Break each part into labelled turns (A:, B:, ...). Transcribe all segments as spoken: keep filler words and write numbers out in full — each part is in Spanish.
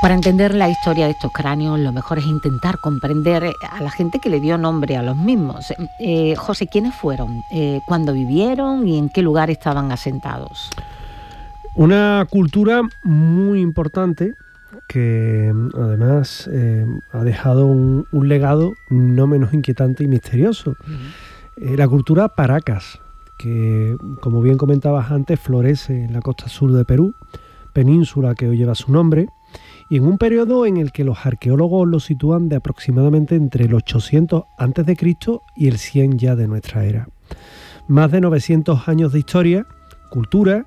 A: Para entender la historia de estos cráneos, lo mejor es intentar comprender a la gente que le dio nombre a los mismos. Eh, José, ¿quiénes fueron? Eh, ¿Cuándo vivieron y en qué lugar estaban asentados?
B: Una cultura muy importante que además eh, ha dejado un, un legado no menos inquietante y misterioso. Uh-huh. Eh, la cultura Paracas, que como bien comentabas antes, florece en la costa sur de Perú, península que hoy lleva su nombre, y en un periodo en el que los arqueólogos lo sitúan de aproximadamente entre el ochocientos antes de Cristo y el cien ya de nuestra era. Más de novecientos años de historia, cultura,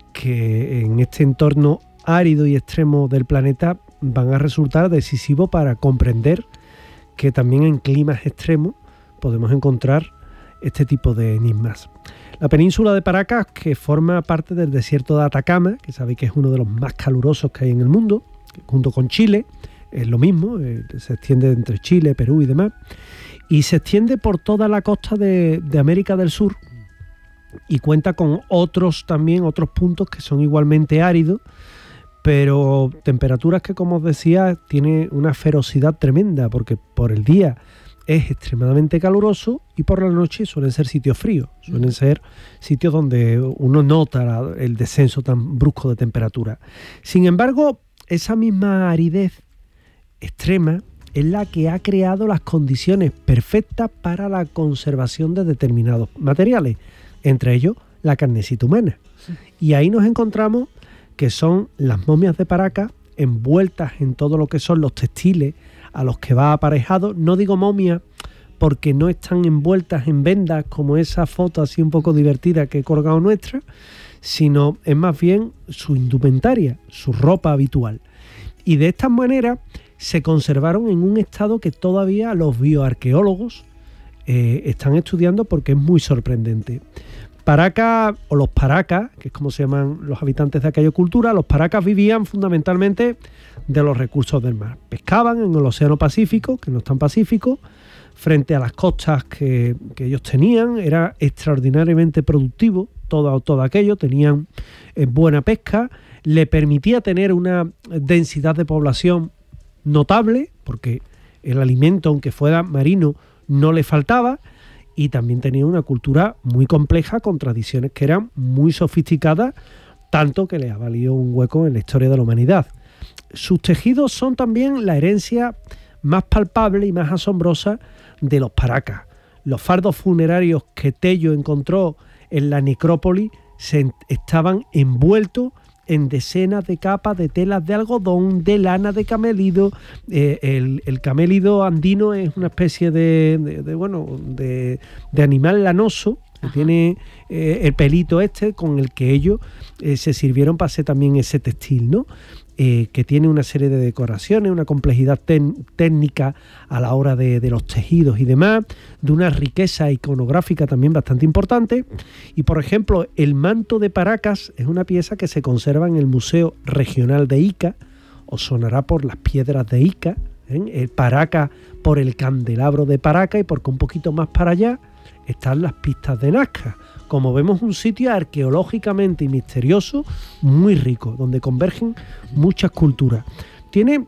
B: que en este entorno árido y extremo del planeta van a resultar decisivos para comprender que también en climas extremos podemos encontrar este tipo de enigmas. La península de Paracas, que forma parte del desierto de Atacama, que sabéis que es uno de los más calurosos que hay en el mundo, junto con Chile, es lo mismo, eh, se extiende entre Chile, Perú y demás, y se extiende por toda la costa de, de América del Sur y cuenta con otros también, otros puntos que son igualmente áridos, pero temperaturas que, como os decía, tiene una ferocidad tremenda, porque por el día es extremadamente caluroso y por la noche suelen ser sitios fríos, suelen ser sitios donde uno nota la, el descenso tan brusco de temperatura. Sin embargo, esa misma aridez extrema es la que ha creado las condiciones perfectas para la conservación de determinados materiales, entre ellos la carnecita humana. Y ahí nos encontramos que son las momias de Paracas envueltas en todo lo que son los textiles a los que va aparejado. No digo momia porque no están envueltas en vendas como esa foto así un poco divertida que he colgado nuestra, sino es más bien su indumentaria, su ropa habitual. Y de esta manera se conservaron en un estado que todavía los bioarqueólogos eh, están estudiando porque es muy sorprendente. Paracas, o los Paracas, que es como se llaman los habitantes de aquella cultura, los Paracas vivían fundamentalmente de los recursos del mar. Pescaban en el Océano Pacífico, que no es tan pacífico, frente a las costas que, que ellos tenían. Era extraordinariamente productivo todo, todo aquello, tenían eh, buena pesca, le permitía tener una densidad de población notable, porque el alimento, aunque fuera marino, no le faltaba, y también tenía una cultura muy compleja con tradiciones que eran muy sofisticadas, tanto que le ha valido un hueco en la historia de la humanidad. Sus tejidos son también la herencia más palpable y más asombrosa de los Paracas. Los fardos funerarios que Tello encontró en la necrópolis se estaban envueltos en decenas de capas de telas de algodón, de lana de camélido. Eh, el, el camélido andino es una especie de, de, de bueno, de, de animal lanoso, que Ajá. tiene eh, el pelito este con el que ellos eh, se sirvieron para hacer también ese textil, ¿no? Eh, que tiene una serie de decoraciones, una complejidad ten, técnica a la hora de, de los tejidos y demás, de una riqueza iconográfica también bastante importante. Y por ejemplo, el manto de Paracas es una pieza que se conserva en el Museo Regional de Ica, os sonará por las piedras de Ica, ¿eh? El Paracas por el candelabro de Paracas, y porque un poquito más para allá están las pistas de Nazca. Como vemos, un sitio arqueológicamente y misterioso muy rico, donde convergen muchas culturas. Tiene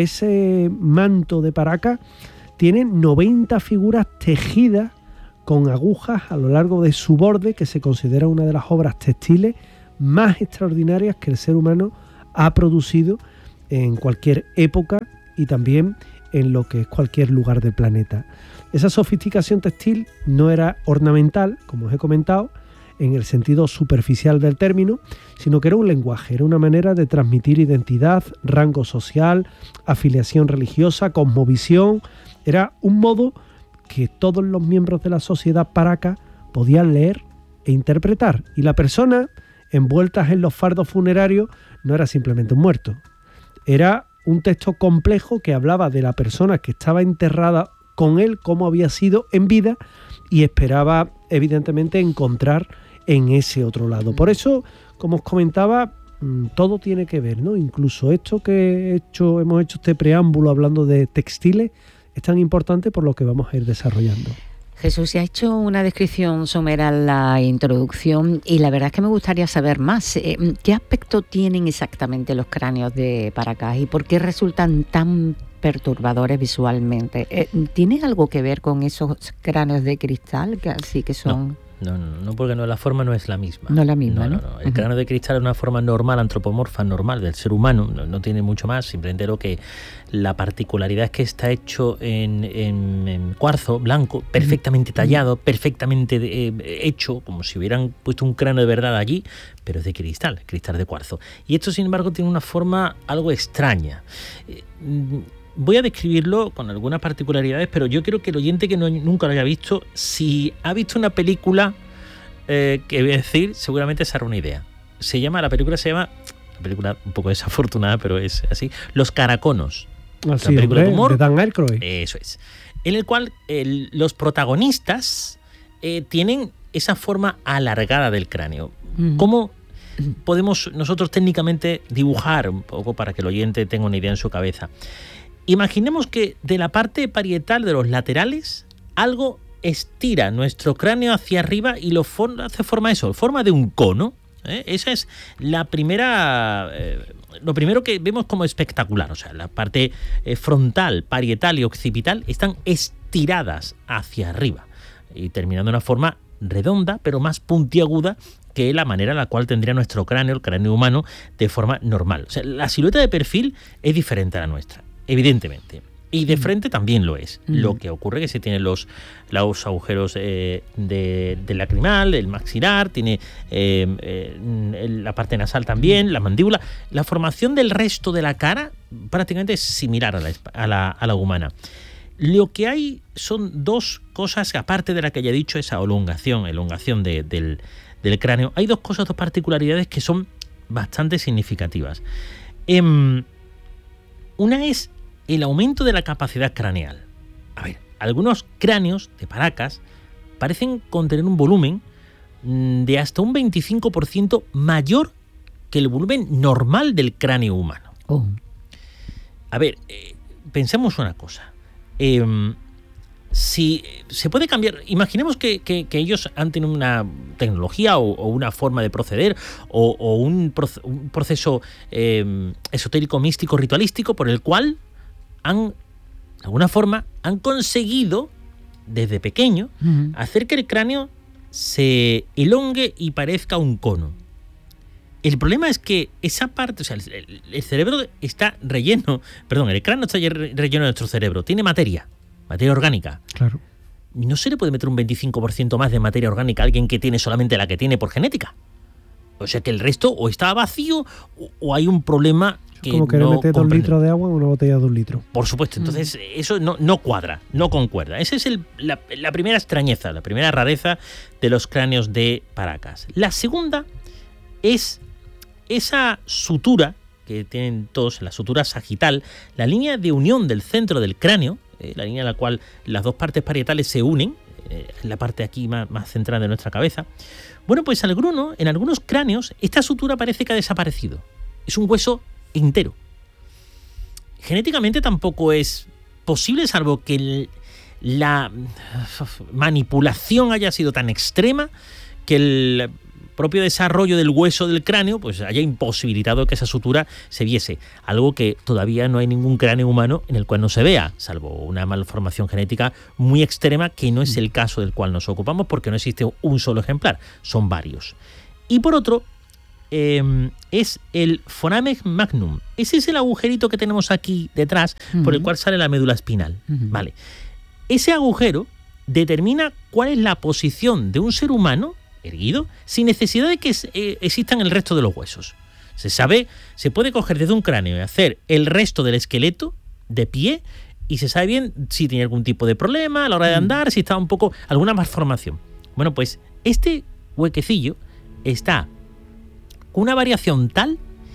B: ese manto de Paracas, tiene noventa figuras tejidas con agujas a lo largo de su borde, que se considera una de las obras textiles más extraordinarias que el ser humano ha producido en cualquier época y también en lo que es cualquier lugar del planeta. Esa sofisticación textil no era ornamental, como os he comentado, en el sentido superficial del término, sino que era un lenguaje, era una manera de transmitir identidad, rango social, afiliación religiosa, cosmovisión. Era un modo que todos los miembros de la sociedad Paracas podían leer e interpretar. Y la persona envuelta en los fardos funerarios no era simplemente un muerto. Era un texto complejo que hablaba de la persona que estaba enterrada con él, cómo había sido en vida, y esperaba evidentemente encontrar en ese otro lado. Por eso, como os comentaba, todo tiene que ver, ¿no? Incluso esto que he hecho, hemos hecho este preámbulo hablando de textiles, es tan importante por lo que vamos a ir desarrollando.
A: Jesús, se ha hecho una descripción somera en la introducción y la verdad es que me gustaría saber más. ¿Qué aspecto tienen exactamente los cráneos de Paracas y por qué resultan tan perturbadores visualmente? ¿Tiene algo que ver con esos cráneos de cristal que así que son...?
C: No. No, no, no, porque no, la forma no es la misma.
A: No es la misma, ¿no?
C: no, no, no. El uh-huh. cráneo de cristal es una forma normal, antropomorfa, normal del ser humano. No, no tiene mucho más, simplemente lo que la particularidad es que está hecho en, en, en cuarzo blanco, perfectamente uh-huh. tallado, perfectamente eh, hecho, como si hubieran puesto un cráneo de verdad allí, pero es de cristal, cristal de cuarzo. Y esto, sin embargo, tiene una forma algo extraña. Eh, Voy a describirlo con algunas particularidades, pero yo creo que el oyente que no, nunca lo haya visto, si ha visto una película eh, que voy a decir, seguramente se hará una idea. Se llama, la película se llama, la película un poco desafortunada, pero es así, Los Caraconos.
B: Así,
C: la película
B: hombre,
C: de humor.
B: De Dan Aykroyd.
C: Eso es. En el cual el, los protagonistas eh, tienen esa forma alargada del cráneo. Mm. ¿Cómo podemos nosotros técnicamente dibujar un poco para que el oyente tenga una idea en su cabeza? Imaginemos que de la parte parietal de los laterales algo estira nuestro cráneo hacia arriba y lo for- hace forma eso, forma de un cono. ¿eh? Esa es la primera, eh, lo primero que vemos como espectacular. O sea, la parte eh, frontal, parietal y occipital están estiradas hacia arriba y terminando de una forma redonda, pero más puntiaguda que la manera en la cual tendría nuestro cráneo, el cráneo humano, de forma normal. O sea, la silueta de perfil es diferente a la nuestra. Evidentemente. Y de frente también lo es. Mm. Lo que ocurre es que se tienen los, los agujeros eh, de, del lacrimal, el maxilar, tiene eh, eh, la parte nasal también, la mandíbula. La formación del resto de la cara prácticamente es similar a la, a la, a la humana. Lo que hay son dos cosas, aparte de la que ya he dicho, esa elongación, elongación de, del, del cráneo. Hay dos cosas, dos particularidades que son bastante significativas. Eh, una es el aumento de la capacidad craneal. A ver, algunos cráneos de Paracas parecen contener un volumen de hasta un veinticinco por ciento mayor que el volumen normal del cráneo humano. Oh. A ver, eh, pensemos una cosa. Eh, si se puede cambiar, imaginemos que, que, que ellos han tenido una tecnología o, o una forma de proceder o, o un, proce- un proceso eh, esotérico, místico, ritualístico por el cual han, de alguna forma, han conseguido desde pequeño uh-huh. hacer que el cráneo se elongue y parezca un cono. El problema es que esa parte, o sea, el, el cerebro está relleno, perdón, el cráneo está relleno de nuestro cerebro, tiene materia, materia orgánica.
B: Claro.
C: ¿No se le puede meter un veinticinco por ciento más de materia orgánica a alguien que tiene solamente la que tiene por genética? O sea que el resto o está vacío o, o hay un problema que
B: como que
C: no
B: le mete dos litros de agua en una botella de un litro.
C: Por supuesto, entonces mm. eso no, no cuadra, no concuerda. Esa es el, la, la primera extrañeza, la primera rareza de los cráneos de Paracas. La segunda es esa sutura que tienen todos, la sutura sagital, la línea de unión del centro del cráneo, eh, la línea en la cual las dos partes parietales se unen, eh, en la parte aquí más, más central de nuestra cabeza. Bueno, pues alguno, en algunos cráneos esta sutura parece que ha desaparecido. Es un hueso entero. Genéticamente tampoco es posible, salvo que el, la manipulación haya sido tan extrema que el propio desarrollo del hueso del cráneo pues haya imposibilitado que esa sutura se viese, algo que todavía no hay ningún cráneo humano en el cual no se vea, salvo una malformación genética muy extrema, que no es el caso del cual nos ocupamos porque no existe un solo ejemplar, son varios. Y por otro, eh, es el foramen magnum. Ese es el agujerito que tenemos aquí detrás, uh-huh. por el cual sale la médula espinal. Uh-huh. Vale. Ese agujero determina cuál es la posición de un ser humano erguido, sin necesidad de que eh, existan el resto de los huesos. Se sabe, se puede coger desde un cráneo y hacer el resto del esqueleto de pie y se sabe bien si tiene algún tipo de problema a la hora de andar, si está un poco, alguna malformación. Bueno, pues este huequecillo está con una variación tal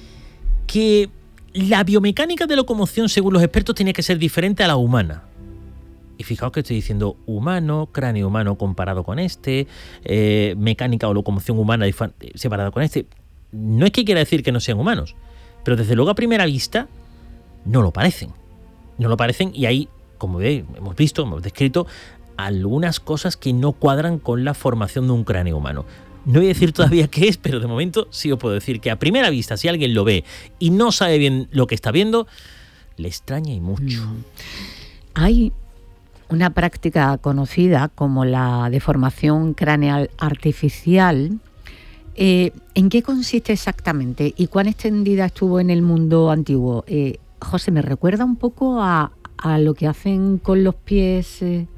C: que la biomecánica de locomoción, según los expertos, tiene que ser diferente a la humana. Y fijaos que estoy diciendo humano, cráneo humano comparado con este, eh, mecánica o locomoción humana separada con este. No es que quiera decir que no sean humanos, pero desde luego a primera vista no lo parecen. No lo parecen y ahí, como veis, hemos visto, hemos descrito algunas cosas que no cuadran con la formación de un cráneo humano. No voy a decir todavía qué es, pero de momento sí os puedo decir que a primera vista, si alguien lo ve y no sabe bien lo que está viendo, le extraña y mucho.
A: Hay una práctica conocida como la deformación craneal artificial. Eh, ¿En qué consiste exactamente y cuán extendida estuvo en el mundo antiguo? Eh, José, me recuerda un poco a, a lo que hacen con los pies. Eh,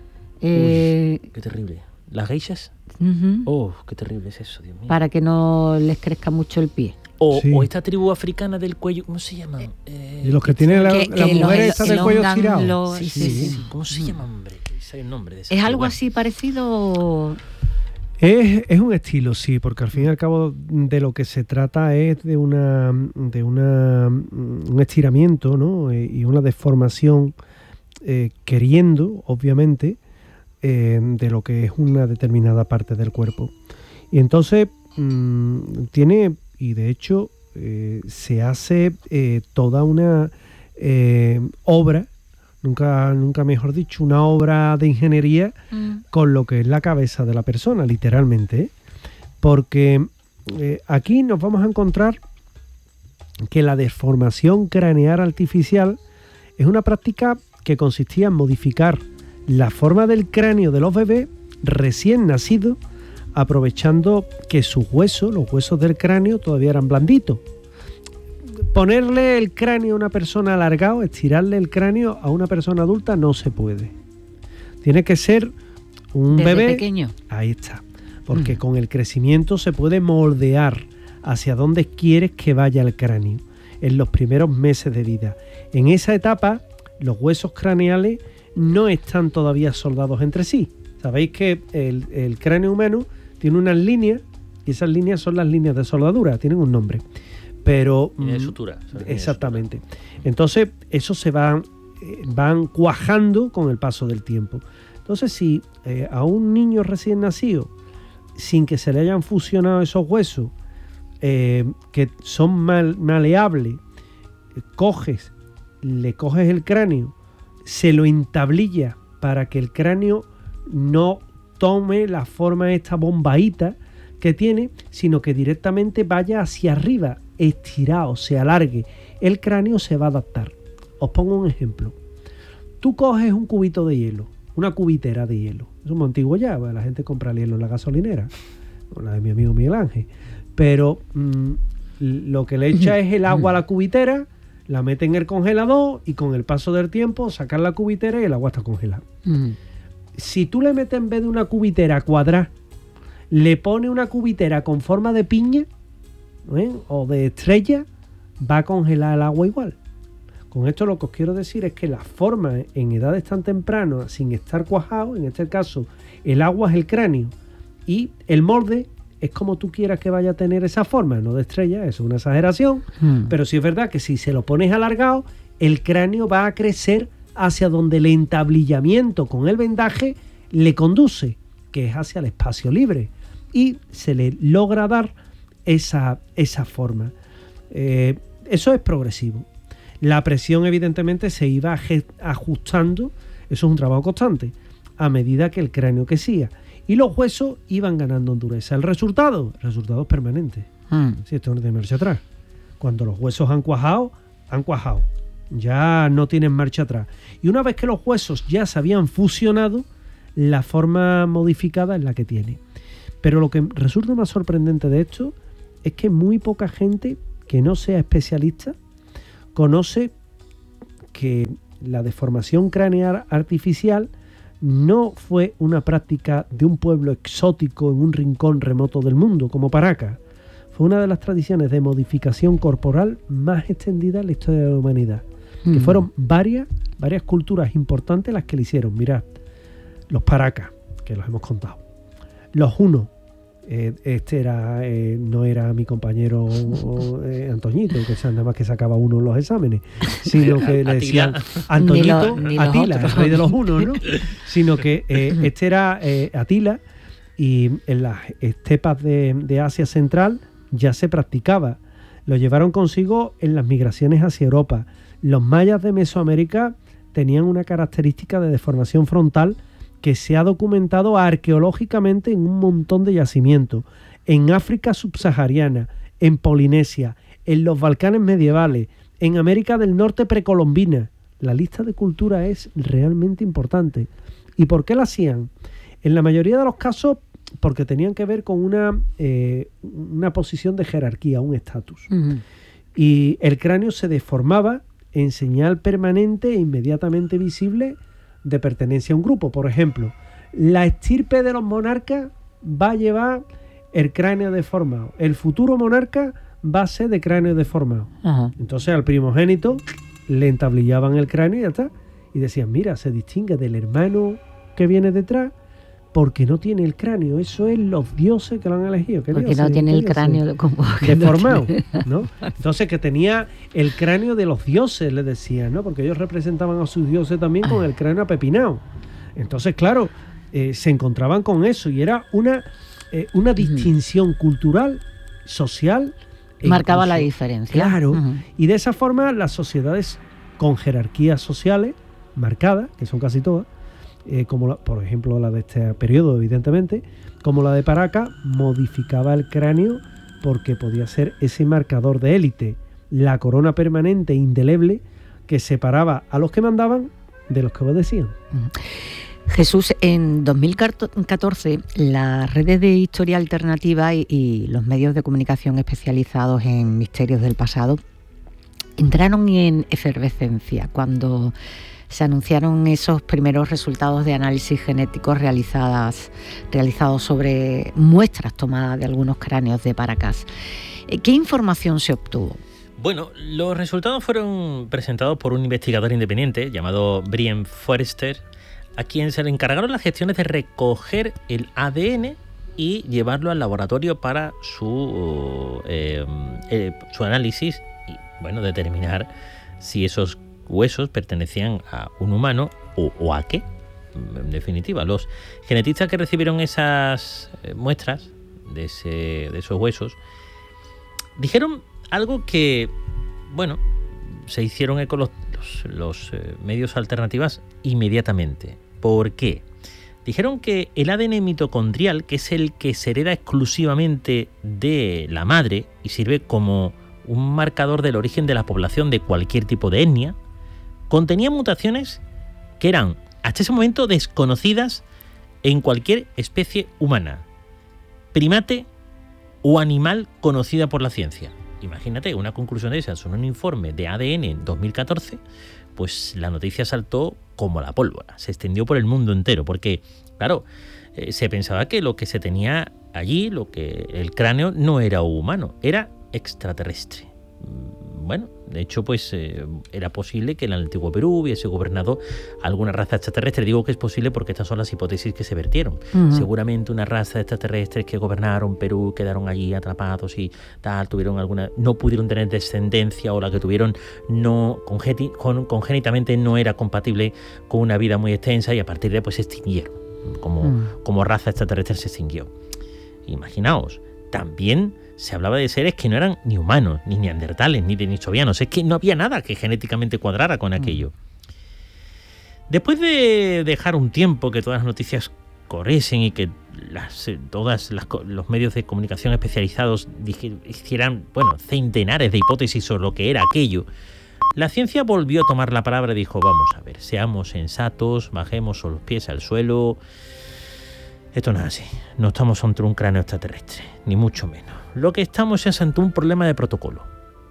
A: eh,
C: Uy, qué terrible. ¿Las geishas?
A: Uh-huh.
C: Oh, qué terrible es eso, Dios mío.
A: Para que no les crezca mucho el pie.
C: O,
B: sí.
C: o esta tribu africana del cuello, ¿cómo se llama? Eh,
B: y los que tienen la,
A: que,
B: las
A: que
B: mujeres
A: los,
B: estas del cuello estirado.
A: Los,
C: sí,
A: sí,
C: sí,
A: sí,
C: sí,
A: sí.
C: ¿Cómo se llama, hombre? Hay un nombre de ese.
A: ¿Es algo
C: bueno.
A: así parecido?
B: Es, es un estilo, sí, porque al fin y al cabo de lo que se trata es de una de una un estiramiento, ¿no? Y una deformación eh, queriendo, obviamente, eh, de lo que es una determinada parte del cuerpo. Y entonces mmm, tiene, y de hecho eh, se hace eh, toda una eh, obra, nunca, nunca mejor dicho, una obra de ingeniería mm. con lo que es la cabeza de la persona, literalmente, ¿eh? Porque eh, aquí nos vamos a encontrar que la deformación craneal artificial es una práctica que consistía en modificar la forma del cráneo de los bebés recién nacidos, aprovechando que sus huesos, los huesos del cráneo, todavía eran blanditos. Ponerle el cráneo a una persona alargado, estirarle el cráneo a una persona adulta no se puede. Tiene que ser un
A: Desde
B: bebé
A: pequeño.
B: Ahí está. Porque mm. con el crecimiento se puede moldear hacia dónde quieres que vaya el cráneo en los primeros meses de vida. En esa etapa, los huesos craneales no están todavía soldados entre sí. Sabéis que el, el cráneo humano tiene unas líneas y esas líneas son las líneas de soldadura, tienen un nombre. Pero
C: línea de sutura.
B: Exactamente. De sutura. Entonces, eso se van, eh, van cuajando con el paso del tiempo. Entonces, si eh, a un niño recién nacido, sin que se le hayan fusionado esos huesos, eh, que son mal, maleables, eh, coges, le coges el cráneo, se lo entablilla para que el cráneo no tome la forma de esta bombaíta que tiene, sino que directamente vaya hacia arriba, estirado, se alargue. El cráneo se va a adaptar. Os pongo un ejemplo. Tú coges un cubito de hielo, una cubitera de hielo. Es muy antiguo ya, pues la gente compra el hielo en la gasolinera, la de mi amigo Miguel Ángel. Pero mmm, lo que le echa es el agua a la cubitera, la mete en el congelador y con el paso del tiempo sacan la cubitera y el agua está congelada. Mm. Si tú le metes en vez de una cubitera cuadrada, le pone una cubitera con forma de piña, ¿eh? o de estrella, va a congelar el agua igual. Con esto lo que os quiero decir es que la forma en edades tan tempranas, sin estar cuajado, en este caso el agua es el cráneo y el molde es como tú quieras que vaya a tener esa forma, no de estrella, eso es una exageración, hmm. pero sí es verdad que si se lo pones alargado, el cráneo va a crecer hacia donde el entablillamiento con el vendaje le conduce, que es hacia el espacio libre, y se le logra dar esa, esa forma. Eh, eso es progresivo. La presión evidentemente se iba ajustando, eso es un trabajo constante, a medida que el cráneo crecía. Y los huesos iban ganando en dureza. ¿El resultado? El resultado es permanente. Mm. Sí, esto no tiene marcha atrás. Cuando los huesos han cuajado, han cuajado. Ya no tienen marcha atrás. Y una vez que los huesos ya se habían fusionado, la forma modificada es la que tiene. Pero lo que resulta más sorprendente de esto es que muy poca gente que no sea especialista conoce que la deformación craneal artificial no fue una práctica de un pueblo exótico en un rincón remoto del mundo, como Paracas. Fue una de las tradiciones de modificación corporal más extendidas en la historia de la humanidad. Mm. Que fueron varias, varias culturas importantes las que le hicieron. Mirad, los Paracas, que los hemos contado. Los hunos, eh, este era eh, no era mi compañero eh, Antoñito, que nada más que sacaba uno en los exámenes, sino que le decían Antoñito, ni lo, ni Atila, el rey de los hunos, ¿no? Sino que eh, este era eh, Atila, y en las estepas de, de Asia Central ya se practicaba. Lo llevaron consigo en las migraciones hacia Europa. Los mayas de Mesoamérica tenían una característica de deformación frontal que se ha documentado arqueológicamente en un montón de yacimientos, en África subsahariana, en Polinesia, en los Balcanes medievales, en América del Norte precolombina. La lista de cultura es realmente importante. ¿Y por qué la hacían? En la mayoría de los casos, porque tenían que ver con una, eh, una posición de jerarquía, un estatus. Uh-huh. Y el cráneo se deformaba en señal permanente e inmediatamente visible de pertenencia a un grupo. Por ejemplo, la estirpe de los monarcas va a llevar el cráneo deformado. El futuro monarca va a ser de cráneo deformado. Uh-huh. Entonces al primogénito le entablillaban el cráneo y ya está. Y decían, mira, se distingue del hermano que viene detrás porque no tiene el cráneo. Eso es los dioses que lo han elegido.
A: Porque
B: dioses?
A: no tiene el cráneo como
B: deformado, ¿no? Entonces que tenía el cráneo de los dioses, le decían, ¿no? Porque ellos representaban a sus dioses también con el cráneo apepinado. Entonces, claro, eh, se encontraban con eso y era una, eh, una distinción uh-huh. cultural, social.
A: Marcaba incluso, la diferencia.
B: Claro. Uh-huh. Y de esa forma las sociedades con jerarquías sociales marcadas, que son casi todas, Eh, como la, por ejemplo la de este periodo, evidentemente, como la de Paracas, modificaba el cráneo porque podía ser ese marcador de élite, la corona permanente indeleble que separaba a los que mandaban de los que obedecían.
A: Jesús, en dos mil catorce las redes de historia alternativa y, y los medios de comunicación especializados en misterios del pasado entraron en efervescencia cuando se anunciaron esos primeros resultados de análisis genéticos realizadas, realizados sobre muestras tomadas de algunos cráneos de Paracas. ¿Qué información se obtuvo?
C: Bueno, los resultados fueron presentados por un investigador independiente llamado Brian Forrester, a quien se le encargaron las gestiones de recoger el A D N y llevarlo al laboratorio para su, eh, eh, su análisis y, bueno, determinar si esos huesos pertenecían a un humano o, o a qué. En definitiva, los genetistas que recibieron esas eh, muestras de, ese, de esos huesos dijeron algo que, bueno, se hicieron eco los, los, los eh, medios alternativas inmediatamente. ¿Por qué? Dijeron que el A D N mitocondrial, que es el que se hereda exclusivamente de la madre y sirve como un marcador del origen de la población de cualquier tipo de etnia, contenía mutaciones que eran hasta ese momento desconocidas en cualquier especie humana, primate o animal conocida por la ciencia. Imagínate, una conclusión de esas en un informe de A D N en dos mil catorce, pues la noticia saltó como la pólvora, se extendió por el mundo entero, porque, claro, eh, se pensaba que lo que se tenía allí, lo que el cráneo, no era humano, era extraterrestre. Bueno, de hecho, pues eh, era posible que en el antiguo Perú hubiese gobernado alguna raza extraterrestre. Digo que es posible porque estas son las hipótesis que se vertieron. Uh-huh. Seguramente una raza de extraterrestres que gobernaron Perú, quedaron allí atrapados y tal, tuvieron alguna, no pudieron tener descendencia, o la que tuvieron no congéti, con, congénitamente no era compatible con una vida muy extensa, y a partir de ahí pues se extinguieron. Como, uh-huh. como raza extraterrestre se extinguió. Imaginaos, también se hablaba de seres que no eran ni humanos, ni neandertales, ni denisovianos. Es que no había nada que genéticamente cuadrara con aquello. Después de dejar un tiempo que todas las noticias corriesen y que las, todas las, los medios de comunicación especializados dije, hicieran, bueno, centenares de hipótesis sobre lo que era aquello, la ciencia volvió a tomar la palabra y dijo, vamos a ver, seamos sensatos, bajemos los pies al suelo. Esto no es así. No estamos ante un cráneo extraterrestre, ni mucho menos. Lo que estamos es ante un problema de protocolo.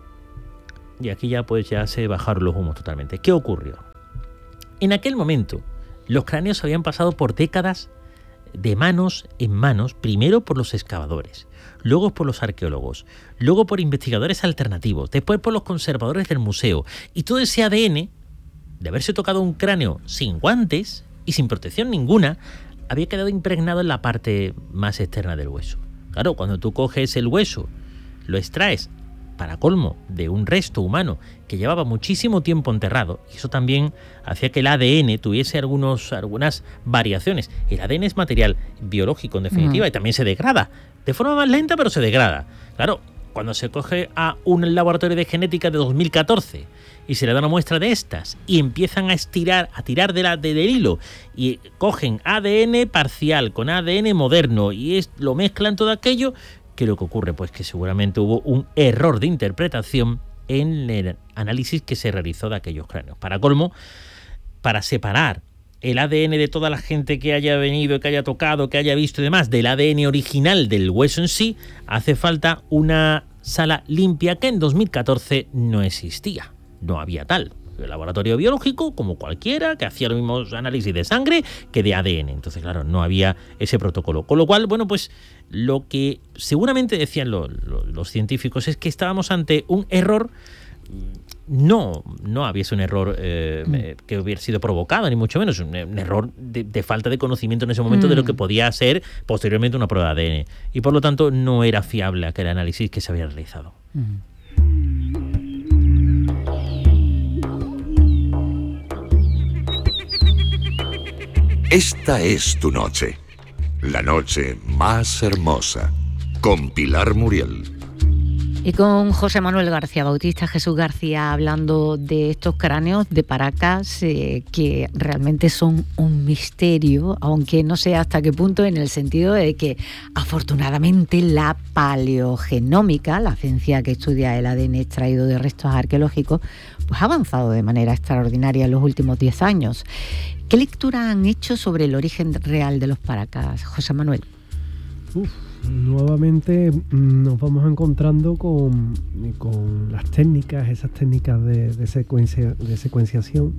C: Y aquí ya pues ya se bajaron los humos totalmente. ¿Qué ocurrió? En aquel momento, los cráneos habían pasado por décadas de manos en manos, primero por los excavadores, luego por los arqueólogos, luego por investigadores alternativos, después por los conservadores del museo. Y todo ese A D N, de haberse tocado un cráneo sin guantes y sin protección ninguna, había quedado impregnado en la parte más externa del hueso. Claro, cuando tú coges el hueso, lo extraes, para colmo, de un resto humano que llevaba muchísimo tiempo enterrado, y eso también hacía que el A D N tuviese algunos, algunas variaciones. El A D N es material biológico, en definitiva, uh-huh. y también se degrada. De forma más lenta, pero se degrada. Claro, cuando se coge a un laboratorio de genética de dos mil catorce y se le da una muestra de estas y empiezan a estirar, a tirar de la, de, del hilo y cogen A D N parcial con A D N moderno y es, lo mezclan todo aquello, ¿qué es lo que ocurre? Pues que seguramente hubo un error de interpretación en el análisis que se realizó de aquellos cráneos. Para colmo, para separar el A D N de toda la gente que haya venido, que haya tocado, que haya visto y demás, del A D N original del hueso en sí, hace falta una sala limpia que en dos mil catorce no existía. No había tal. El laboratorio biológico, como cualquiera, que hacía los mismos análisis de sangre que de A D N. Entonces, claro, no había ese protocolo. Con lo cual, bueno, pues lo que seguramente decían lo, lo, los científicos es que estábamos ante un error. No, no había sido un error eh, mm. que hubiera sido provocado, ni mucho menos. Un, un error de, de falta de conocimiento en ese momento mm. de lo que podía ser posteriormente una prueba de A D N. Y por lo tanto, no era fiable aquel análisis que se había realizado. Mm.
D: Esta es tu noche, la noche más hermosa, con Pilar Muriel.
A: Y con José Manuel García Bautista, Jesús García, hablando de estos cráneos de Paracas eh, que realmente son un misterio, aunque no sé hasta qué punto, en el sentido de que afortunadamente la paleogenómica, la ciencia que estudia el A D N extraído de restos arqueológicos, pues ha avanzado de manera extraordinaria en los últimos diez años. ¿Qué lectura han hecho sobre el origen real de los Paracas, José Manuel?
B: Uf, nuevamente nos vamos encontrando con, con las técnicas, esas técnicas de, de, secuencia, de secuenciación,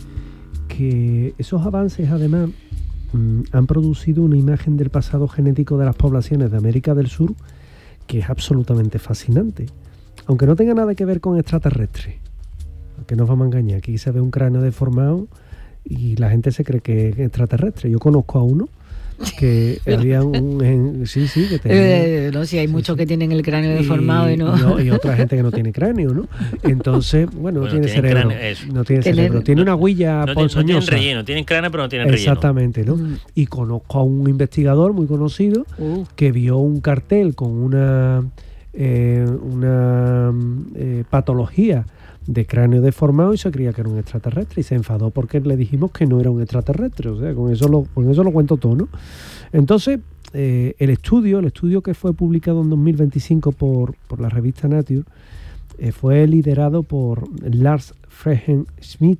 B: que esos avances además han producido una imagen del pasado genético de las poblaciones de América del Sur que es absolutamente fascinante, aunque no tenga nada que ver con extraterrestres. Que nos vamos a engañar, aquí se ve un cráneo deformado y la gente se cree que es extraterrestre. Yo conozco a uno que había un... En, sí, sí, que tenía...
A: Eh, no, sí, hay sí, muchos sí. que tienen el cráneo y, deformado y no...
B: no... Y otra gente que no tiene cráneo, ¿no? Entonces, bueno, bueno no tiene cerebro. Cráneo, no tiene
A: Tener,
B: cerebro. Tiene
C: no,
B: una huilla
C: no,
B: ponzoñosa.
C: No tienen relleno, tienen cráneo pero no tienen relleno.
B: Exactamente, ¿no? Mm. Y conozco a un investigador muy conocido uh. que vio un cartel con una, eh, una eh, patología de cráneo deformado y se creía que era un extraterrestre y se enfadó porque le dijimos que no era un extraterrestre. O sea, con eso lo, con eso lo cuento todo, ¿no? Entonces, eh, el estudio, el estudio que fue publicado en dos mil veinticinco por, por la revista Nature, eh, fue liderado por Lars Fregen Schmidt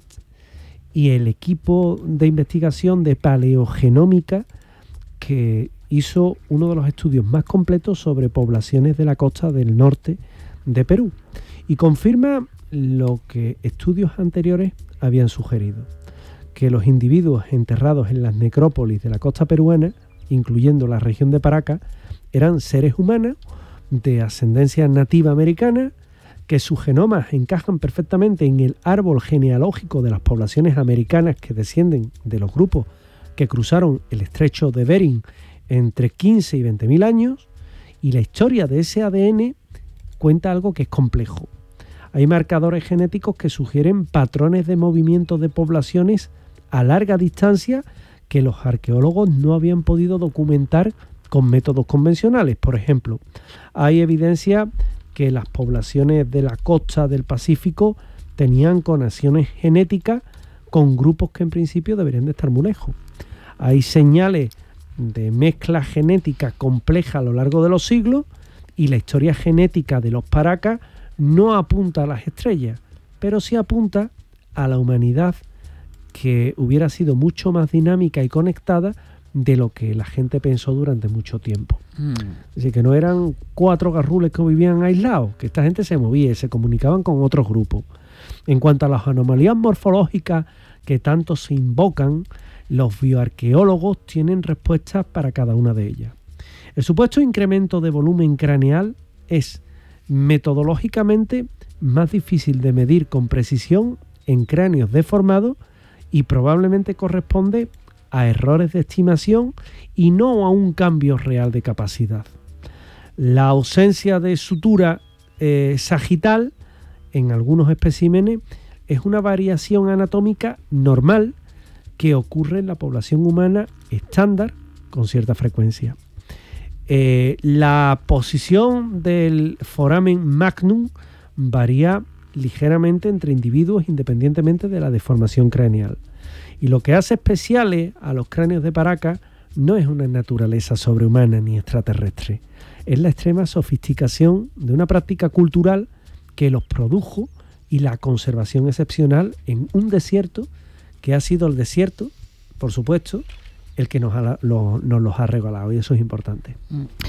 B: y el equipo de investigación de paleogenómica que hizo uno de los estudios más completos sobre poblaciones de la costa del norte de Perú. Y confirma lo que estudios anteriores habían sugerido, que los individuos enterrados en las necrópolis de la costa peruana, incluyendo la región de Paracas, eran seres humanos de ascendencia nativa americana, que sus genomas encajan perfectamente en el árbol genealógico de las poblaciones americanas que descienden de los grupos que cruzaron el estrecho de Bering entre quince y veinte mil años, y la historia de ese A D N cuenta algo que es complejo. Hay marcadores genéticos que sugieren patrones de movimiento de poblaciones a larga distancia que los arqueólogos no habían podido documentar con métodos convencionales. Por ejemplo, hay evidencia que las poblaciones de la costa del Pacífico tenían conexiones genéticas con grupos que en principio deberían de estar muy lejos. Hay señales de mezcla genética compleja a lo largo de los siglos y la historia genética de los Paracas no apunta a las estrellas, pero sí apunta a la humanidad que hubiera sido mucho más dinámica y conectada de lo que la gente pensó durante mucho tiempo. Mm. Es decir, que no eran cuatro garrules que vivían aislados, que esta gente se movía y se comunicaban con otros grupos. En cuanto a las anomalías morfológicas que tanto se invocan, los bioarqueólogos tienen respuestas para cada una de ellas. El supuesto incremento de volumen craneal es metodológicamente más difícil de medir con precisión en cráneos deformados y probablemente corresponde a errores de estimación y no a un cambio real de capacidad. La ausencia de sutura eh, sagital en algunos especímenes es una variación anatómica normal que ocurre en la población humana estándar con cierta frecuencia. Eh, la posición del foramen magnum varía ligeramente entre individuos independientemente de la deformación craneal. Y lo que hace especiales a los cráneos de Paracas no es una naturaleza sobrehumana ni extraterrestre, es la extrema sofisticación de una práctica cultural que los produjo y la conservación excepcional en un desierto que ha sido el desierto, por supuesto, el que nos, ha, lo, nos los ha regalado, y eso es importante.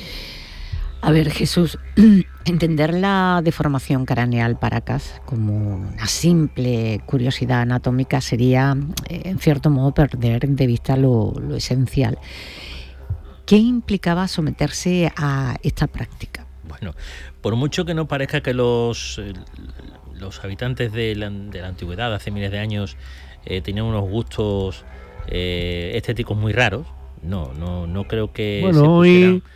A: A ver, Jesús, entender la deformación craneal Paracas como una simple curiosidad anatómica sería, en cierto modo, perder de vista lo, lo esencial. ¿Qué implicaba someterse a esta práctica?
C: Bueno, por mucho que no parezca que los, los habitantes de la, de la antigüedad, hace miles de años, eh, tenían unos gustos eh, estéticos muy raros, no, no, no creo que
B: bueno,
C: se pusieran...
B: hoy...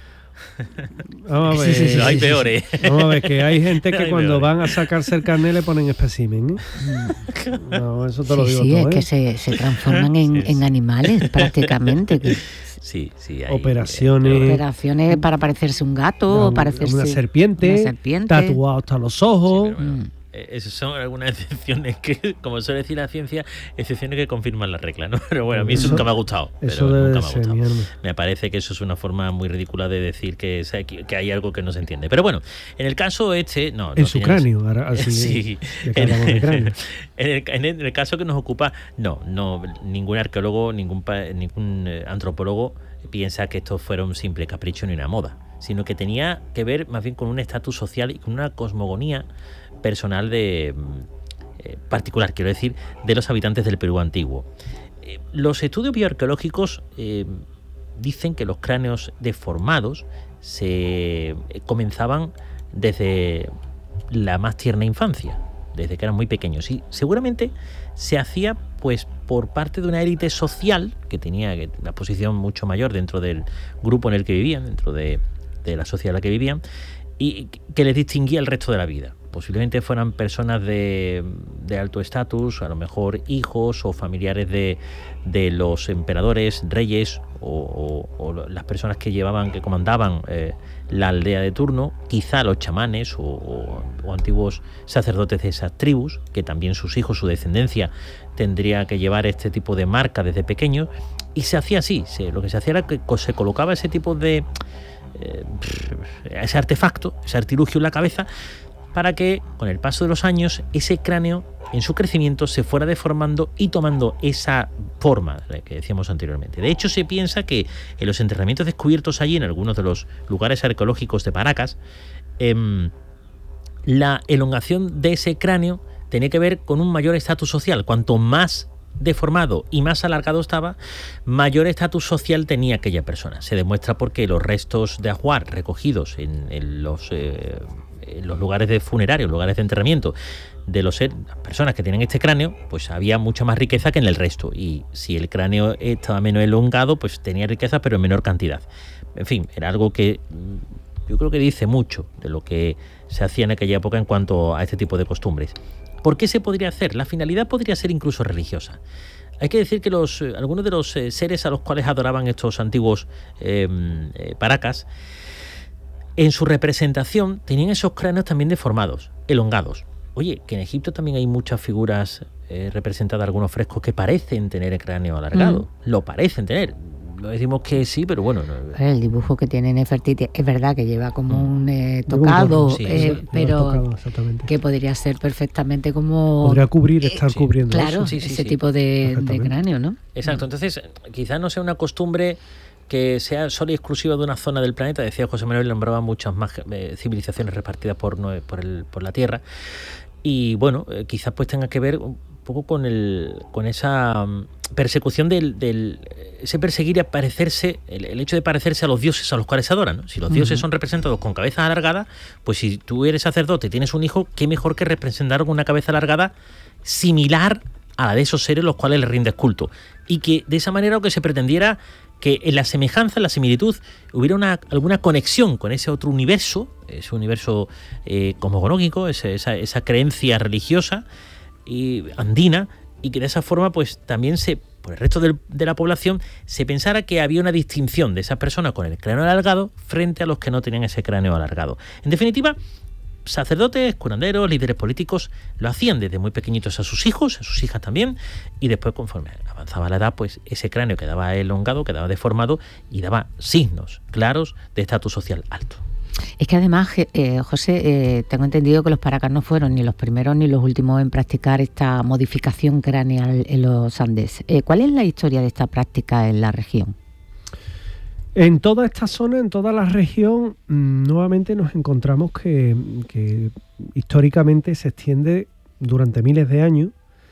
B: Vamos a ver,
C: sí, sí, sí, hay peores.
B: Vamos a ver, que hay gente que
C: hay
B: cuando
C: peores.
B: van a sacarse el carnet le ponen espécimen, ¿eh? No, eso te
A: sí,
B: lo digo
A: sí,
B: todo,
A: es
B: ¿eh?
A: que se, se transforman en,
C: sí, sí.
A: en animales prácticamente. Que
C: Sí, sí, hay,
B: operaciones,
C: eh,
A: operaciones para parecerse un gato,
B: una,
A: parecerse
B: una serpiente,
A: una serpiente.
B: tatuado hasta los ojos.
C: Sí, pero bueno,
A: Mm.
C: eh, esas son algunas excepciones que, como suele decir la ciencia, excepciones que confirman la regla, ¿no? Pero bueno, a mí eso,
B: Eso-
C: nunca me ha gustado.
B: Eso
C: pero
B: debe
C: nunca
B: de
C: me ha
B: ser,
C: gustado.
B: mi hermano.
C: Me parece que eso es una forma muy ridícula de decir que, que hay algo que no se entiende. Pero bueno, en el caso este, no.
B: En
C: no
B: su
C: tiene-
B: cráneo, ahora, así,
C: Sí,
B: ya que
C: en,
B: hablamos de cráneo.
C: en el, en el- en el caso que nos ocupa, no, no, ningún arqueólogo, ningún, pa- ningún eh, antropólogo piensa que esto fuera un simple capricho ni una moda, sino que tenía que ver más bien con un estatus social y con una cosmogonía personal de eh, particular, quiero decir, de los habitantes del Perú antiguo. Eh, los estudios bioarqueológicos eh, dicen que los cráneos deformados se eh, comenzaban desde la más tierna infancia, desde que eran muy pequeños, y seguramente se hacía pues por parte de una élite social que tenía una posición mucho mayor dentro del grupo en el que vivían, dentro de, de la sociedad en la que vivían, y que les distinguía el resto de la vida. Posiblemente fueran personas de, de alto estatus, a lo mejor hijos o familiares de, de los emperadores, reyes o, o, o las personas que llevaban, que comandaban eh, la aldea de turno, quizá los chamanes o, o, o antiguos sacerdotes de esas tribus, que también sus hijos, su descendencia, tendría que llevar este tipo de marca desde pequeños, y se hacía así. Se, lo que se hacía era que se colocaba ese tipo de... Eh, ese artefacto, ese artilugio en la cabeza, para que con el paso de los años ese cráneo en su crecimiento se fuera deformando y tomando esa forma que decíamos anteriormente. De hecho, se piensa que en los enterramientos descubiertos allí en algunos de los lugares arqueológicos de Paracas, eh, la elongación de ese cráneo tenía que ver con un mayor estatus social. Cuanto más deformado y más alargado estaba, mayor estatus social tenía aquella persona. Se demuestra porque los restos de ajuar recogidos en, en los... Eh, en los lugares de funerarios, lugares de enterramiento de los las personas que tienen este cráneo, pues había mucha más riqueza que en el resto, y si el cráneo estaba menos elongado, pues tenía riqueza pero en menor cantidad. En fin, era algo que yo creo que dice mucho de lo que se hacía en aquella época en cuanto a este tipo de costumbres. ¿Por qué se podría hacer? La finalidad podría ser incluso religiosa. Hay que decir que los, algunos de los eh, seres a los cuales adoraban estos antiguos eh, eh, Paracas, en su representación tenían esos cráneos también deformados, elongados. Oye, que en Egipto también hay muchas figuras eh, representadas, algunos frescos que parecen tener el cráneo alargado. Mm. Lo parecen tener. Lo decimos que sí, pero bueno. No.
A: El dibujo que tiene Nefertiti es verdad que lleva como mm. un eh, tocado,
B: sí,
A: eh,
B: sí,
A: pero
B: tocado,
A: que podría ser perfectamente como...
B: Podría cubrir, estar
A: eh, sí,
B: cubriendo.
A: Claro,
C: sí, sí,
A: ese
C: sí.
A: tipo de, de cráneo, ¿no?
C: Exacto. Entonces, quizás no sea una costumbre que sea solo y exclusiva de una zona del planeta. Decía José Manuel, nombraba muchas más eh, civilizaciones repartidas por, por, el, por la Tierra. Y bueno, eh, quizás pues tenga que ver un poco con el con esa um, persecución del, del ese perseguir y parecerse, el, el hecho de parecerse a los dioses a los cuales se adoran, ¿no? Si los dioses uh-huh. son representados con cabezas alargadas, pues si tú eres sacerdote y tienes un hijo, qué mejor que representar con una cabeza alargada similar a la de esos seres los cuales le rindes culto. Y que de esa manera lo que se pretendiera que en la semejanza, en la similitud, hubiera una, alguna conexión con ese otro universo, ese universo eh, cosmogónico, esa, esa, esa creencia religiosa y andina, y que de esa forma pues también se, por el resto del, de la población se pensara que había una distinción de esas personas con el cráneo alargado frente a los que no tenían ese cráneo alargado. En definitiva, sacerdotes, curanderos, líderes políticos lo hacían desde muy pequeñitos a sus hijos, a sus hijas también, y después conforme avanzaba la edad, pues ese cráneo quedaba elongado, quedaba deformado y daba signos claros de estatus social alto.
A: Es que además, eh, José, eh, tengo entendido que los paracas no fueron ni los primeros ni los últimos en practicar esta modificación craneal en los Andes. Eh, ¿Cuál es la historia de esta práctica en la región?
B: En toda esta zona, en toda la región, nuevamente nos encontramos que, que históricamente se extiende durante miles de años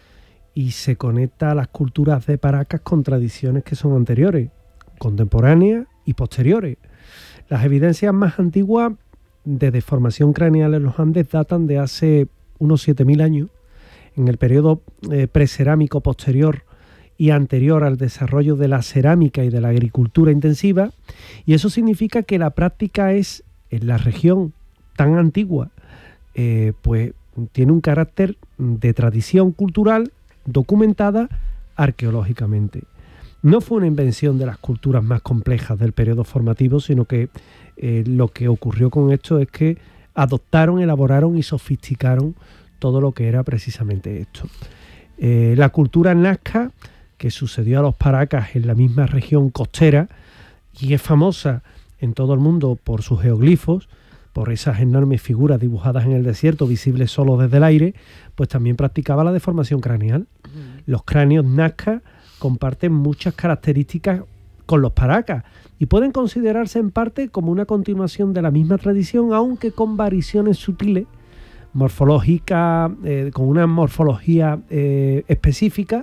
B: y se conecta a las culturas de Paracas con tradiciones que son anteriores, contemporáneas y posteriores. Las evidencias más antiguas de deformación craneal en los Andes datan de hace unos siete mil años, en el periodo eh, precerámico posterior y anterior al desarrollo de la cerámica y de la agricultura intensiva, y eso significa que la práctica es, en la región tan antigua, eh, pues tiene un carácter de tradición cultural documentada arqueológicamente. No fue una invención de las culturas más complejas del periodo formativo, sino que eh, lo que ocurrió con esto es que adoptaron, elaboraron y sofisticaron todo lo que era precisamente esto. Eh, la cultura nazca, que sucedió a los Paracas en la misma región costera y es famosa en todo el mundo por sus geoglifos, por esas enormes figuras dibujadas en el desierto, visibles solo desde el aire, pues también practicaba la deformación craneal. Mm. Los cráneos nazca comparten muchas características con los Paracas y pueden considerarse en parte como una continuación de la misma tradición, aunque con variaciones sutiles, morfológicas, eh, con una morfología eh, específica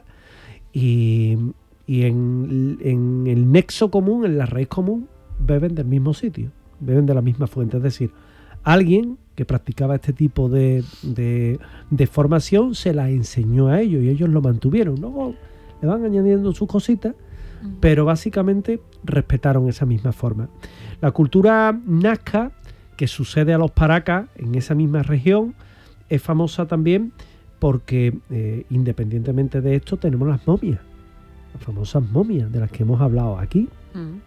B: y, y en, en el nexo común, en la raíz común, beben del mismo sitio, beben de la misma fuente. Es decir, alguien que practicaba este tipo de, de, de formación se la enseñó a ellos y ellos lo mantuvieron. Luego le van añadiendo sus cositas, pero básicamente respetaron esa misma forma. La cultura nazca, que sucede a los Paracas en esa misma región, es famosa también porque, eh, independientemente de esto, tenemos las momias, las famosas momias de las que hemos hablado aquí. Mm.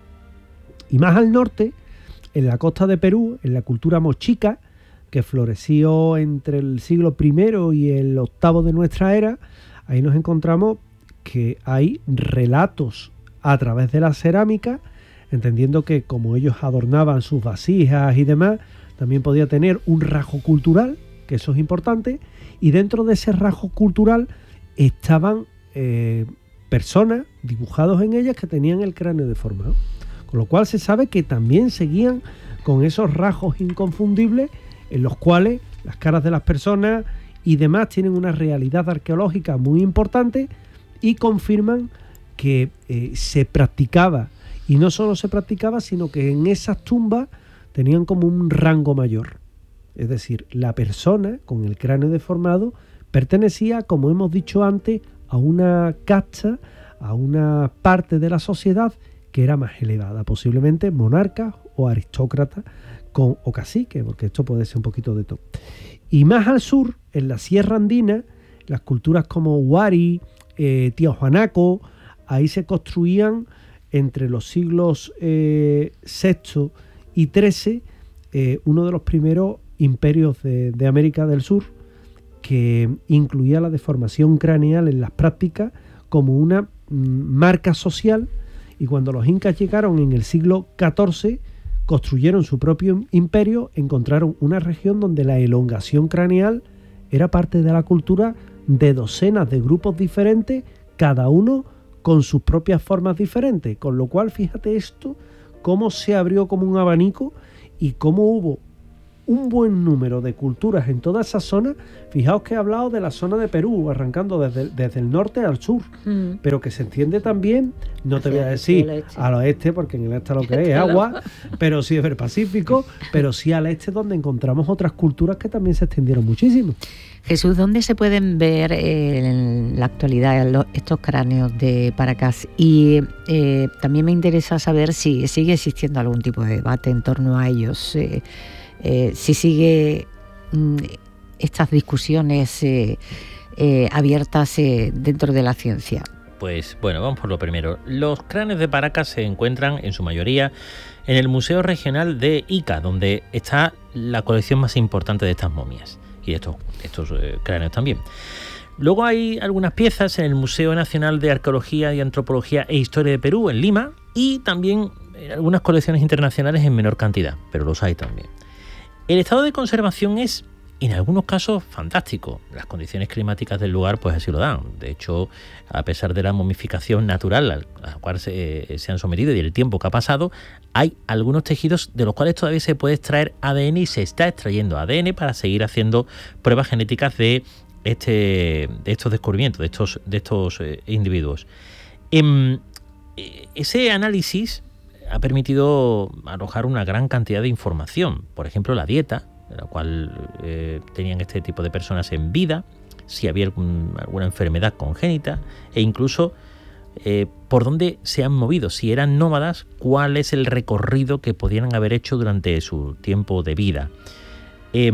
B: Y más al norte, en la costa de Perú, en la cultura mochica, que floreció entre el siglo primero y el octavo de nuestra era, ahí nos encontramos que hay relatos a través de la cerámica, entendiendo que como ellos adornaban sus vasijas y demás, también podía tener un rasgo cultural, que eso es importante, y dentro de ese rasgo cultural estaban eh, personas dibujados en ellas que tenían el cráneo deformado, con lo cual se sabe que también seguían con esos rasgos inconfundibles en los cuales las caras de las personas y demás tienen una realidad arqueológica muy importante y confirman que eh, se practicaba, y no solo se practicaba, sino que en esas tumbas tenían como un rango mayor. Es decir, la persona con el cráneo deformado pertenecía, como hemos dicho antes, a una casta, a una parte de la sociedad que era más elevada, posiblemente monarcas o aristócratas con, o caciques, porque esto puede ser un poquito de todo. Y más al sur, en la Sierra Andina, las culturas como Huari, eh, Tiahuanaco, ahí se construían entre los siglos eh, sexto y trece eh, uno de los primeros imperios de, de América del Sur, que incluía la deformación craneal en las prácticas como una mm, marca social, y cuando los incas llegaron en el siglo catorce, construyeron su propio imperio, encontraron una región donde la elongación craneal era parte de la cultura de docenas de grupos diferentes, cada uno con sus propias formas diferentes, con lo cual fíjate esto, cómo se abrió como un abanico y cómo hubo un buen número de culturas en toda esa zona. Fijaos que he hablado de la zona de Perú, arrancando desde, desde el norte al sur, mm. pero que se entiende también, no Hacia te voy a decir al oeste, porque en el este lo que es agua, pero sí es el Pacífico, pero sí al este, donde encontramos otras culturas que también se extendieron muchísimo.
A: Jesús, ¿dónde se pueden ver eh, en la actualidad los, estos cráneos de Paracas? Y eh, también me interesa saber si sigue existiendo algún tipo de debate en torno a ellos, eh, eh, si sigue mm, estas discusiones eh, eh, abiertas eh, dentro de la ciencia?
C: Pues bueno, vamos por lo primero. Los cráneos de Paracas se encuentran en su mayoría en el Museo Regional de Ica, donde está la colección más importante de estas momias y de estos, estos eh, cráneos también. Luego hay algunas piezas en el Museo Nacional de Arqueología y Antropología e Historia de Perú, en Lima, y también en algunas colecciones internacionales en menor cantidad, pero los hay también. El estado de conservación es, en algunos casos, fantástico. Las condiciones climáticas del lugar pues así lo dan. De hecho, a pesar de la momificación natural a la cual se, se han sometido y el tiempo que ha pasado, hay algunos tejidos de los cuales todavía se puede extraer A D N y se está extrayendo A D N para seguir haciendo pruebas genéticas de, este, de estos descubrimientos, de estos, de estos eh, individuos. Eh, ese análisis ha permitido arrojar una gran cantidad de información. Por ejemplo, la dieta, de la cual eh, tenían este tipo de personas en vida, si había algún, alguna enfermedad congénita e incluso eh, por dónde se han movido, si eran nómadas, cuál es el recorrido que podían haber hecho durante su tiempo de vida. Eh,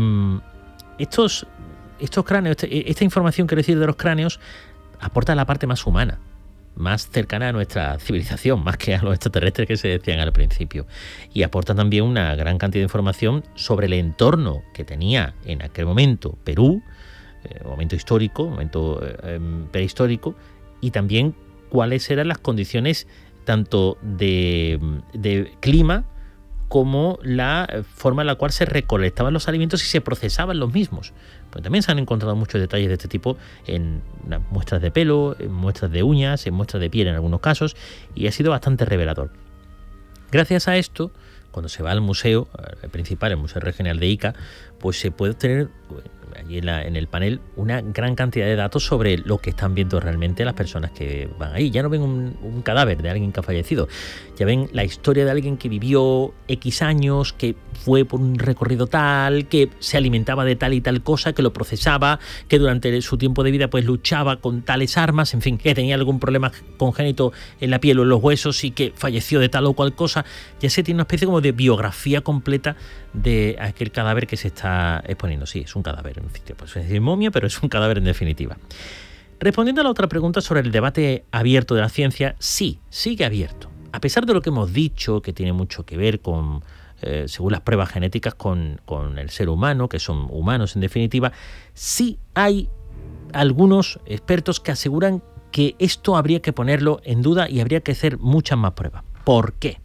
C: estos, estos cráneos, este, esta información, quiero decir, de los cráneos, aporta la parte más humana, más cercana a nuestra civilización, más que a los extraterrestres que se decían al principio. Y aporta también una gran cantidad de información sobre el entorno que tenía en aquel momento Perú, eh, momento histórico, momento eh, prehistórico, y también cuáles eran las condiciones tanto de, de clima como la forma en la cual se recolectaban los alimentos y se procesaban los mismos. Pues también se han encontrado muchos detalles de este tipo en muestras de pelo, en muestras de uñas, en muestras de piel en algunos casos, y ha sido bastante revelador. Gracias a esto, cuando se va al museo el principal, el Museo Regional de Ica, pues se puede obtener allí en, la, en el panel una gran cantidad de datos sobre lo que están viendo realmente las personas que van ahí. Ya no ven un, un cadáver de alguien que ha fallecido, ya ven la historia de alguien que vivió X años, que fue por un recorrido tal, que se alimentaba de tal y tal cosa, que lo procesaba, que durante su tiempo de vida pues luchaba con tales armas, en fin, que tenía algún problema congénito en la piel o en los huesos y que falleció de tal o cual cosa. Ya se tiene una especie como de biografía completa de aquel cadáver que se está exponiendo. Sí, es un cadáver, en fin, pues es decir momia, pero es un cadáver en definitiva. Respondiendo a la otra pregunta sobre el debate abierto de la ciencia, sí, sigue abierto. A pesar de lo que hemos dicho, que tiene mucho que ver con, eh, según las pruebas genéticas, con, con el ser humano, que son humanos en definitiva, sí hay algunos expertos que aseguran que esto habría que ponerlo en duda y habría que hacer muchas más pruebas. ¿Por qué?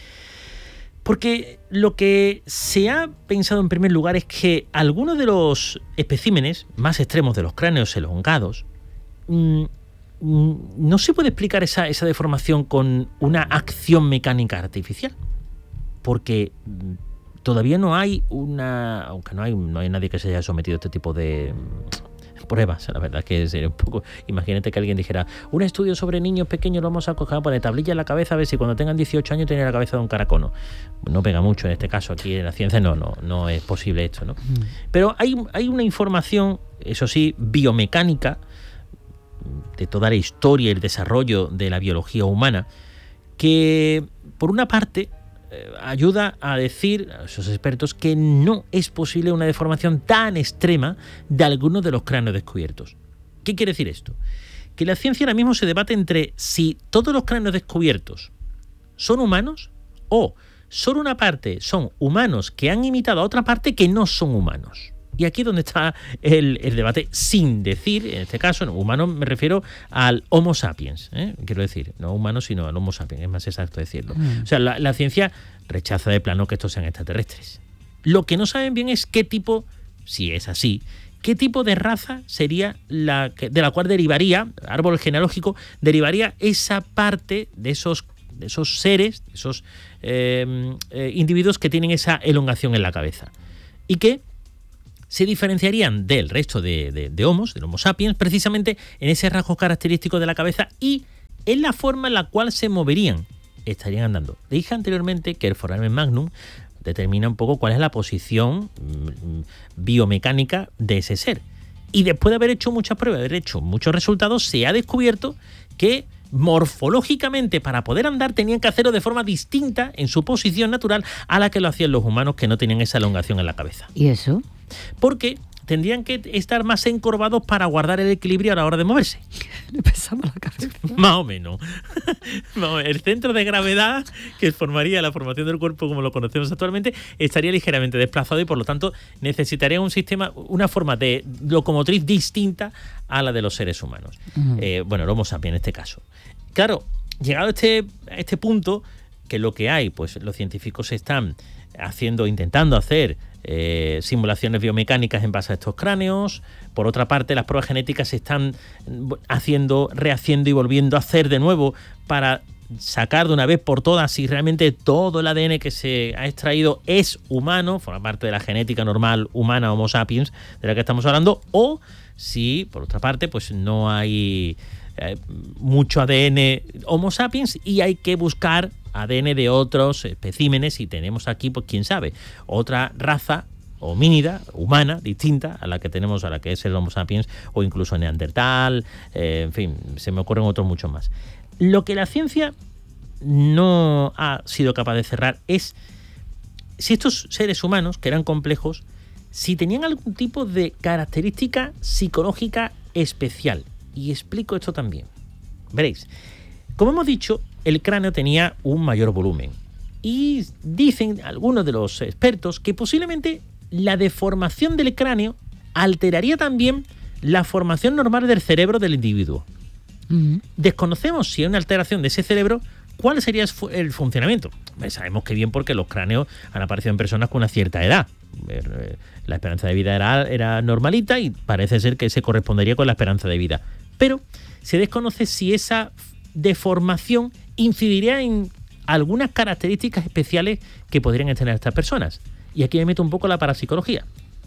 C: Porque lo que se ha pensado en primer lugar es que algunos de los especímenes más extremos de los cráneos elongados mmm, mmm, no se puede explicar esa, esa deformación con una acción mecánica artificial. Porque mmm, todavía no hay una... aunque no hay, no hay nadie que se haya sometido a este tipo de pruebas, la verdad que sería un poco... Imagínate que alguien dijera, un estudio sobre niños pequeños lo vamos a coger, poner tablilla en la cabeza a ver si cuando tengan dieciocho años tienen la cabeza de un caracono. No pega mucho en este caso, aquí en la ciencia no, no, no es posible esto, ¿no? Mm. Pero hay, hay una información, eso sí, biomecánica, de toda la historia y el desarrollo de la biología humana, que por una parte ayuda a decir a esos expertos que no es posible una deformación tan extrema de algunos de los cráneos descubiertos. ¿Qué quiere decir esto? Que la ciencia ahora mismo se debate entre si todos los cráneos descubiertos son humanos o solo una parte son humanos que han imitado a otra parte que no son humanos. Y aquí es donde está el, el debate, sin decir, en este caso, no, humano me refiero al Homo sapiens, ¿eh? Quiero decir, no humano, sino al Homo sapiens, es más exacto decirlo. Mm. O sea, la, la ciencia rechaza de plano que estos sean extraterrestres. Lo que no saben bien es qué tipo, si es así, qué tipo de raza sería la que, de la cual derivaría, árbol genealógico, derivaría esa parte de esos, de esos seres, de esos eh, eh, individuos que tienen esa elongación en la cabeza. Y que se diferenciarían del resto de, de, de homos, del Homo sapiens, precisamente en ese rasgo característico de la cabeza y en la forma en la cual se moverían, estarían andando. Dije anteriormente que el foramen magnum determina un poco cuál es la posición biomecánica de ese ser. Y después de haber hecho muchas pruebas, de haber hecho muchos resultados, se ha descubierto que morfológicamente, para poder andar, tenían que hacerlo de forma distinta en su posición natural a la que lo hacían los humanos, que no tenían esa elongación en la cabeza.
A: ¿Y eso?
C: Porque tendrían que estar más encorvados para guardar el equilibrio a la hora de moverse.
A: Le pesamos la cabeza.
C: Más o menos. El centro de gravedad que formaría la formación del cuerpo como lo conocemos actualmente estaría ligeramente desplazado y por lo tanto necesitaría un sistema, una forma de locomotriz distinta a la de los seres humanos. Uh-huh. Eh, bueno, el Homo sapiens en este caso. Claro, llegado a este, a este punto, que lo que hay, pues los científicos están haciendo, intentando hacer eh, simulaciones biomecánicas en base a estos cráneos. Por otra parte, las pruebas genéticas se están haciendo, rehaciendo y volviendo a hacer de nuevo para sacar de una vez por todas si realmente todo el A D N que se ha extraído es humano, forma parte de la genética normal humana Homo sapiens de la que estamos hablando, o si, por otra parte, pues no hay eh, mucho A D N Homo sapiens y hay que buscar A D N de otros especímenes y tenemos aquí, pues quién sabe, otra raza homínida, humana, distinta a la que tenemos, a la que es el Homo sapiens o incluso Neandertal, eh, en fin, se me ocurren otros muchos más. Lo que la ciencia no ha sido capaz de cerrar es si estos seres humanos, que eran complejos, si tenían algún tipo de característica psicológica especial. Y explico esto también. Veréis, como hemos dicho, el cráneo tenía un mayor volumen. Y dicen algunos de los expertos que posiblemente la deformación del cráneo alteraría también la formación normal del cerebro del individuo. Uh-huh. Desconocemos si hay una alteración de ese cerebro, cuál sería el funcionamiento. Sabemos que bien porque los cráneos han aparecido en personas con una cierta edad. La esperanza de vida era, era normalita y parece ser que se correspondería con la esperanza de vida. Pero se desconoce si esa deformación incidiría en algunas características especiales que podrían tener estas personas. Y aquí me meto un poco la parapsicología.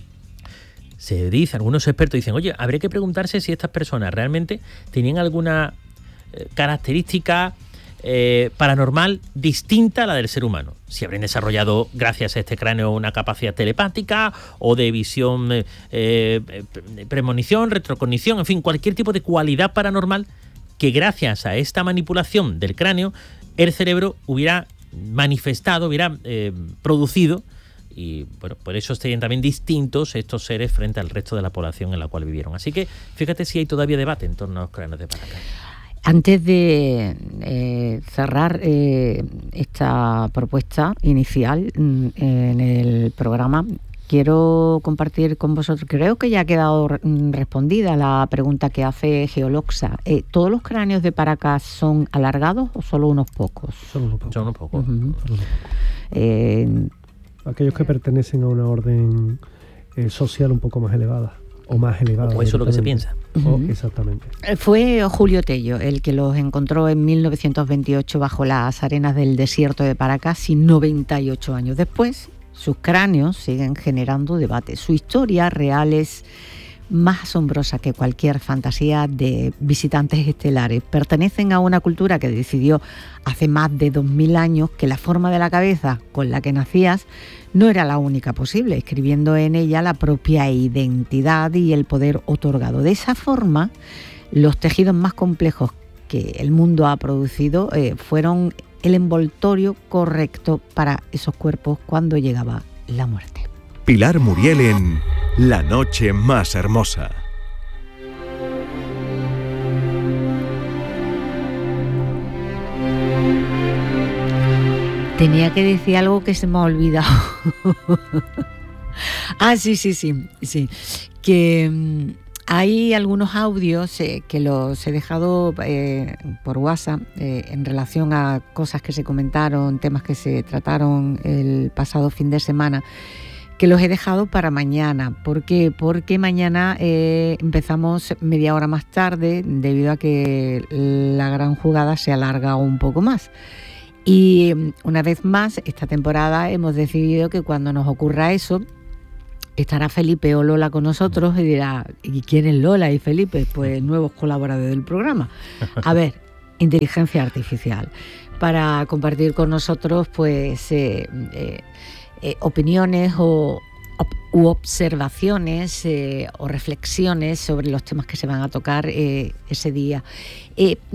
C: Se dice, algunos expertos dicen, oye, habría que preguntarse si estas personas realmente tenían alguna eh, característica eh, paranormal distinta a la del ser humano. Si habrían desarrollado, gracias a este cráneo, una capacidad telepática o de visión, eh, eh, premonición, retrocognición, en fin, cualquier tipo de cualidad paranormal que gracias a esta manipulación del cráneo el cerebro hubiera manifestado, hubiera eh, producido. Y bueno, por eso estarían también distintos estos seres frente al resto de la población en la cual vivieron. Así que fíjate si hay todavía debate en torno a los cráneos de Paracas.
A: Antes de eh, cerrar eh, esta propuesta inicial en el programa, quiero compartir con vosotros, creo que ya ha quedado respondida la pregunta que hace Geoloxa. Eh, ¿Todos los cráneos de Paracas son alargados o solo unos pocos?
B: Son unos pocos.
C: Son unos pocos.
A: Uh-huh. eh,
B: Aquellos que pertenecen a una orden eh, social un poco más elevada o más elevada.
C: O eso es lo que se piensa.
B: O, exactamente.
A: Fue Julio Tello el que los encontró en mil novecientos veintiocho bajo las arenas del desierto de Paracas y noventa y ocho años después sus cráneos siguen generando debate. Su historia real es más asombrosa que cualquier fantasía de visitantes estelares. Pertenecen a una cultura que decidió hace más de dos mil años que la forma de la cabeza con la que nacías no era la única posible, escribiendo en ella la propia identidad y el poder otorgado. De esa forma, los tejidos más complejos que el mundo ha producido eh, fueron el envoltorio correcto para esos cuerpos cuando llegaba la muerte.
E: Pilar Muriel en La Noche Más Hermosa.
A: Tenía que decir algo que se me ha olvidado. ah, sí, sí, sí, sí. Que um, hay algunos audios eh, que los he dejado eh, por WhatsApp eh, en relación a cosas que se comentaron, temas que se trataron el pasado fin de semana, que los he dejado para mañana. ¿Por qué? Porque mañana eh, empezamos media hora más tarde debido a que la gran jugada se alarga un poco más. Y una vez más, esta temporada hemos decidido que cuando nos ocurra eso, estará Felipe o Lola con nosotros y dirá, ¿y quién es Lola y Felipe? Pues nuevos colaboradores del programa. A ver, inteligencia artificial, para compartir con nosotros pues eh, eh, eh, opiniones o u observaciones eh, o reflexiones sobre los temas que se van a tocar eh, ese día. Eh,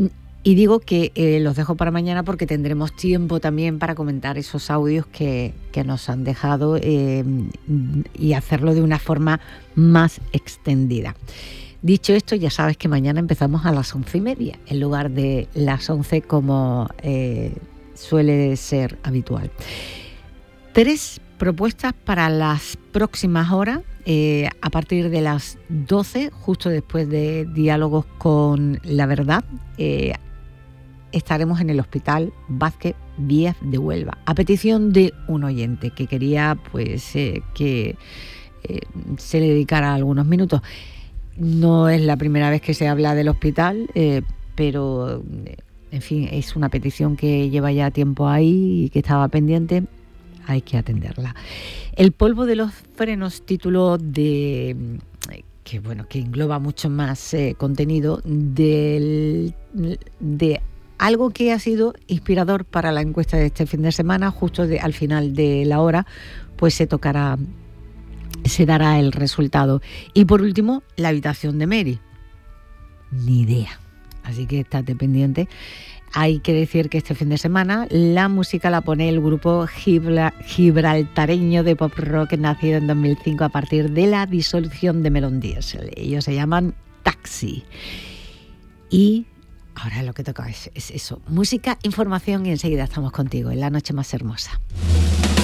A: Y digo que eh, los dejo para mañana porque tendremos tiempo también para comentar esos audios que, que nos han dejado eh, y hacerlo de una forma más extendida. Dicho esto, ya sabes que mañana empezamos a las once y media, en lugar de las once como eh, suele ser habitual. Tres propuestas para las próximas horas, eh, a partir de las doce, justo después de Diálogos con la Verdad. Eh, estaremos en el Hospital Vázquez Díaz de Huelva, a petición de un oyente que quería pues eh, que eh, se le dedicara algunos minutos. No es la primera vez que se habla del hospital, eh, pero en fin, es una petición que lleva ya tiempo ahí y que estaba pendiente. Hay que atenderla. El polvo de los frenos, título de que bueno que engloba mucho más eh, contenido del, de algo que ha sido inspirador para la encuesta de este fin de semana. Justo de, al final de la hora, pues se tocará, se dará el resultado. Y por último, la habitación de Mary. Ni idea. Así que estate pendiente. Hay que decir que este fin de semana la música la pone el grupo Gibra, gibraltareño de pop rock nacido en dos mil cinco a partir de la disolución de Melon Diesel. Ellos se llaman Taxi. Y ahora lo que toca es, es eso, música, información y enseguida estamos contigo en La Noche Más Hermosa.